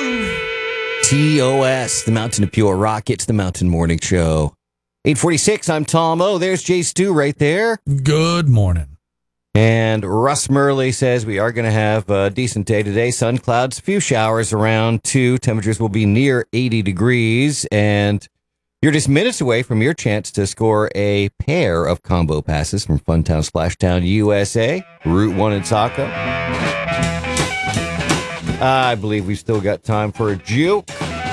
TOS, the Mountain of Pure Rock. It's the Mountain Morning Show. 8:46, I'm Tom O. There's Jay Stu right there. Good morning. And Russ Murley says we are going to have a decent day today. Sun, clouds, few showers around 2. Temperatures will be near 80 degrees. And you're just minutes away from your chance to score a pair of combo passes from Funtown Splashtown USA, Route 1 in Saco. I believe we've still got time for a juke.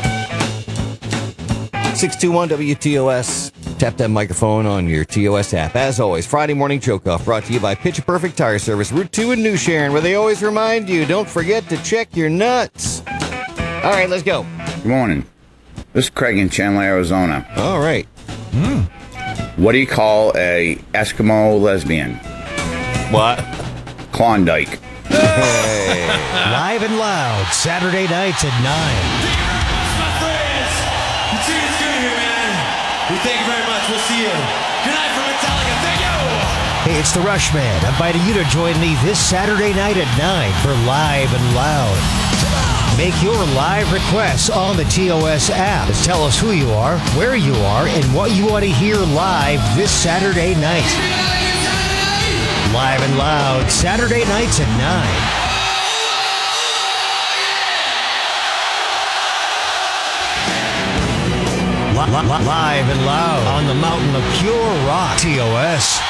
621-WTOS. Tap that microphone on your TOS app. As always, Friday Morning Choke-Off brought to you by Pitch Perfect Tire Service, Route 2 in New Sharon, where they always remind you, don't forget to check your nuts. All right, let's go. Good morning. This is Craig in Chandler, Arizona. All right. What do you call a Eskimo lesbian? What? Klondike. Hey. Live and loud, Saturday nights at 9. Thank you very much. We'll see you. Good night from Metallica. Thank you. Hey, it's the Rush Band, inviting you to join me this Saturday night at 9 for Live and Loud. Make your live requests on the TOS app. Just tell us who you are, where you are, and what you want to hear live this Saturday night. Live and Loud, Saturday nights at 9. Live and loud on the Mountain of Pure Rock. TOS.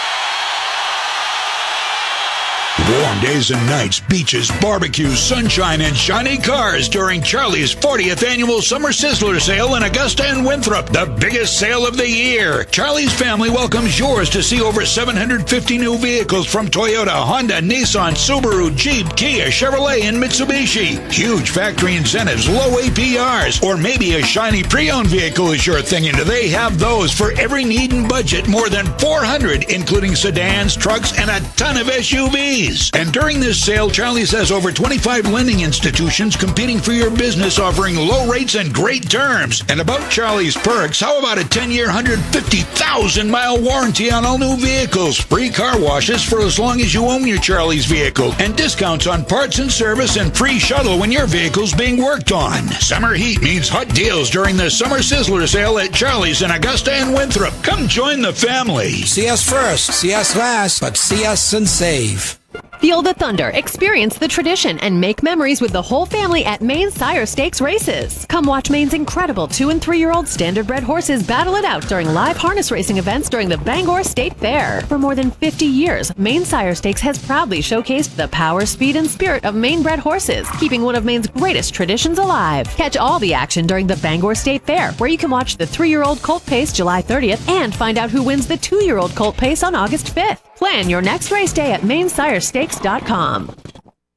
Warm days and nights, beaches, barbecues, sunshine, and shiny cars during Charlie's 40th annual Summer Sizzler Sale in Augusta and Winthrop, the biggest sale of the year. Charlie's family welcomes yours to see over 750 new vehicles from Toyota, Honda, Nissan, Subaru, Jeep, Kia, Chevrolet, and Mitsubishi. Huge factory incentives, low APRs, or maybe a shiny pre-owned vehicle is your thing, and they have those for every need and budget. More than 400, including sedans, trucks, and a ton of SUVs. And during this sale, Charlie's has over 25 lending institutions competing for your business, offering low rates and great terms. And about Charlie's perks, how about a 10-year, 150,000-mile warranty on all new vehicles, free car washes for as long as you own your Charlie's vehicle, and discounts on parts and service, and free shuttle when your vehicle's being worked on. Summer heat means hot deals during the Summer Sizzler Sale at Charlie's in Augusta and Winthrop. Come join the family. See us first, see us last, but see us and save. Feel the thunder, experience the tradition, and make memories with the whole family at Maine Sire Stakes races. Come watch Maine's incredible 2- and 3-year-old standardbred horses battle it out during live harness racing events during the Bangor State Fair. For more than 50 years, Maine Sire Stakes has proudly showcased the power, speed, and spirit of Maine-bred horses, keeping one of Maine's greatest traditions alive. Catch all the action during the Bangor State Fair, where you can watch the 3-year-old Colt Pace July 30th and find out who wins the 2-year-old Colt Pace on August 5th. Plan your next race day at MaineSireStakes.com.